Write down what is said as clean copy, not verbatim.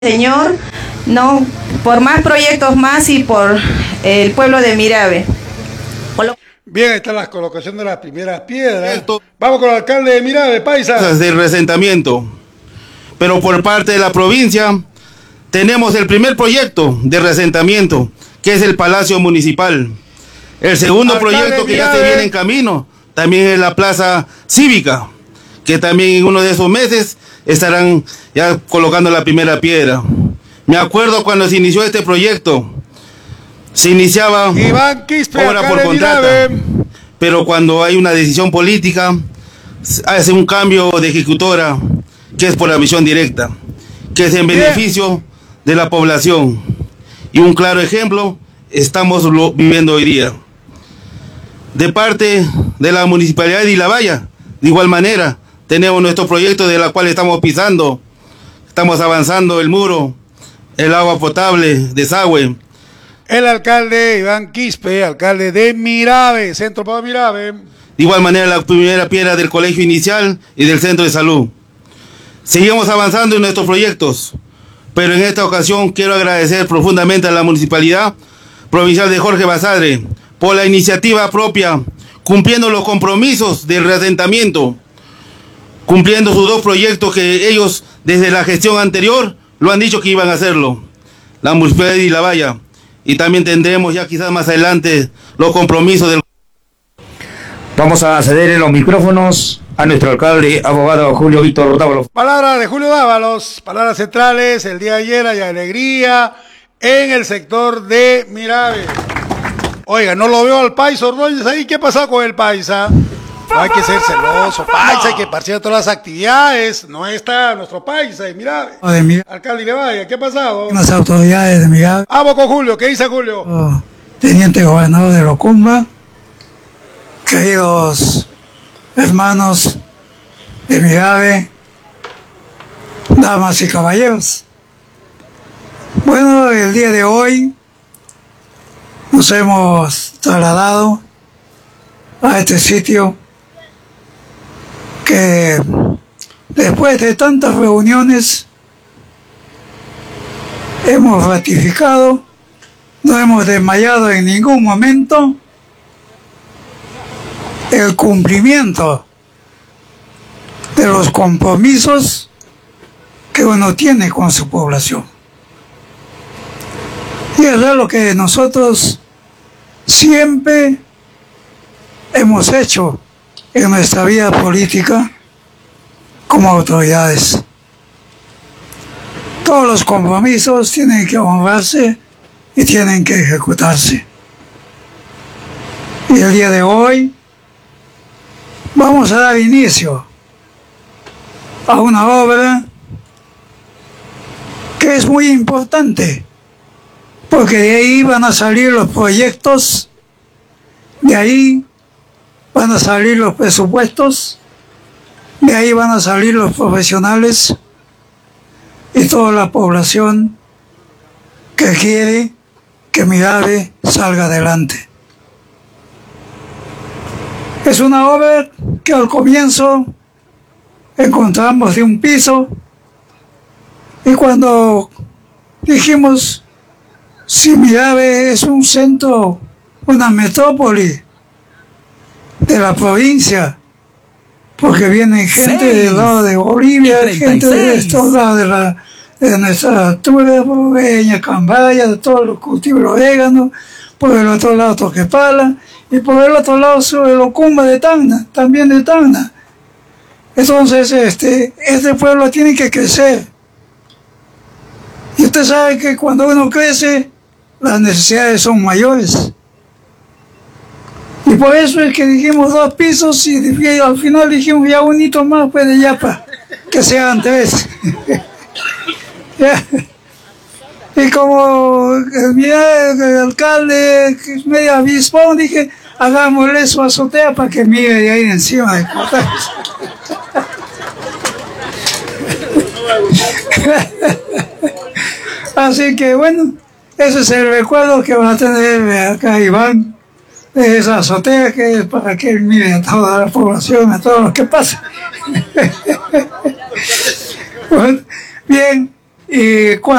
Señor, no, por más proyectos más y por el pueblo de Mirabe. Bien, está la colocación de las primeras piedras. Vamos con el alcalde de Mirabe, paisa. Del resentamiento. Pero por parte de la provincia tenemos el primer proyecto de resentamiento, que es el Palacio Municipal. El segundo proyecto que ya se viene en camino, también es la Plaza Cívica, que también en uno de esos meses estarán ya colocando la primera piedra. Me acuerdo cuando se inició este proyecto, se iniciaba Iván Quispe, obra por contrata, pero cuando hay una decisión política, hace un cambio de ejecutora, que es por la misión directa, que es en beneficio de la población. Y un claro ejemplo estamos viviendo hoy día. De parte de la Municipalidad de Ilabaya, de igual manera, tenemos nuestro proyecto de la cual estamos pisando, estamos avanzando el muro, el agua potable, desagüe. El alcalde Iván Quispe, alcalde de Mirabe, Centro para Mirabe. De igual manera la primera piedra del colegio inicial y del centro de salud. Seguimos avanzando en nuestros proyectos, pero en esta ocasión quiero agradecer profundamente a la Municipalidad Provincial de Jorge Basadre por la iniciativa propia, cumpliendo los compromisos del reasentamiento, cumpliendo sus dos proyectos que ellos desde la gestión anterior lo han dicho que iban a hacerlo, la Municipalidad de Ilabaya, y también tendremos ya quizás más adelante los compromisos del... Vamos a ceder en los micrófonos a nuestro alcalde, abogado Julio Víctor Dávalos. Palabras de Julio Dávalos, palabras centrales. El día de ayer hay alegría en el sector de Mirabe. Oiga, no lo veo al paisa Ordóñez ahí. ¿Qué pasa con el paisa? No hay que ser celoso, paisa, hay que participar de todas las actividades. No está nuestro paisa de Mirabe. Alcalde Ilabaya, ¿qué ha pasado? Las autoridades de Mirabe. Vamos con Julio, ¿qué dice Julio? Teniente gobernador de Locumba, queridos hermanos de Mirabe, damas y caballeros. Bueno, el día de hoy nos hemos trasladado a este sitio que después de tantas reuniones hemos ratificado, no hemos desmayado en ningún momento el cumplimiento de los compromisos que uno tiene con su población. Y eso es lo que nosotros siempre hemos hecho en nuestra vida política como autoridades. Todos los compromisos tienen que honrarse y tienen que ejecutarse. Y el día de hoy vamos a dar inicio a una obra que es muy importante, porque de ahí van a salir los proyectos, de ahí van a salir los presupuestos, de ahí van a salir los profesionales y toda la población que quiere que Mirabe salga adelante. Es una obra que al comienzo encontramos de un piso y cuando dijimos, si Mirabe es un centro, una metrópoli de la provincia, porque viene gente del lado de Bolivia, gente de estos lados de nuestra altura, Proveña, Cambaya, de todos los cultivos de orégano, por el otro lado Toquepala, y por el otro lado sobre Locumba de Tacna, también de Tacna. Entonces, este pueblo tiene que crecer. Y usted sabe que cuando uno crece, las necesidades son mayores. Y por eso es que dijimos 2 pisos y al final dijimos ya un hito más, pues de Yapa, que sean 3. Y como el alcalde que es medio avispón, dije, hagámosle su azotea para que mire de ahí encima de portales. Así que bueno, ese es el recuerdo que va a tener acá Iván de esa azotea, que es para que él mire a toda la población, a todo lo que pasa. Bueno, bien. Y